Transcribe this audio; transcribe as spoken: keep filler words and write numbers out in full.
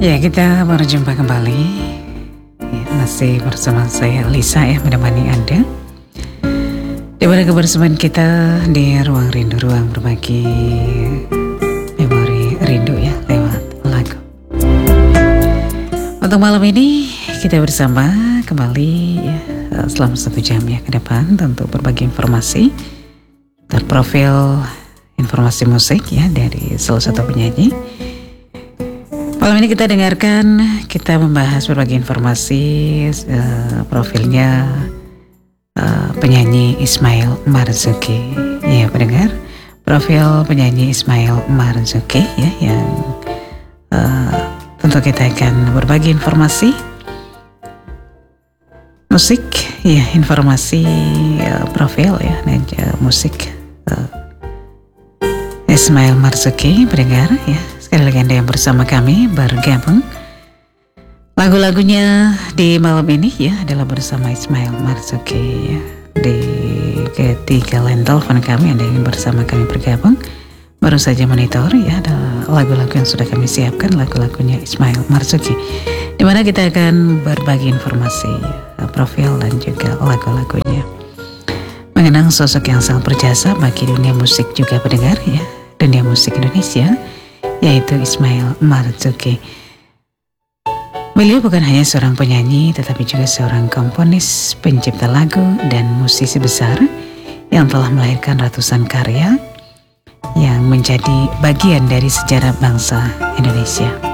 Ya, kita baru jumpa kembali. Ya, masih bersama saya Lisa ya, menemani Anda di mana kebersamaan kita di ruang rindu, ruang berbagi memori rindu ya, lewat lagu. Untuk malam ini kita bersama kembali ya, selama satu jam ya ke depan, tentu berbagi informasi terprofil informasi musik ya dari salah satu penyanyi. Malam ini kita dengarkan, kita membahas berbagai informasi uh, profilnya uh, penyanyi Ismail Marzuki. Ya, pendengar, profil penyanyi Ismail Marzuki ya, yang uh, tentu kita akan berbagi informasi musik ya, informasi uh, profil ya, dan uh, musik uh, Ismail Marzuki, pendengar ya. Sekali lagi Anda yang bersama kami bergabung. Lagu-lagunya di malam ini ya adalah bersama Ismail Marzuki ya. Di ketiga line telepon kami, Anda yang bersama kami bergabung, baru saja monitor ya, ada lagu-lagu yang sudah kami siapkan, lagu-lagunya Ismail Marzuki, di mana kita akan berbagi informasi ya, profil dan juga lagu-lagunya, mengenang sosok yang sangat berjasa bagi dunia musik juga pendengar ya, dunia musik Indonesia, yaitu Ismail Marzuki. Beliau bukan hanya seorang penyanyi, tetapi juga seorang komponis, pencipta lagu, dan musisi besar yang telah melahirkan ratusan karya yang menjadi bagian dari sejarah bangsa Indonesia.